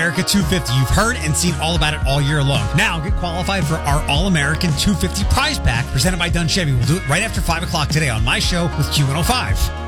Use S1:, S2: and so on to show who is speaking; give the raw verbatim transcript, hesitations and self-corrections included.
S1: All-America two fifty. You've heard and seen all about it all year long. Now get qualified for our All-American two fifty prize pack presented by Dunn Chevy. We'll do it right after five o'clock today on my show with Q one oh five.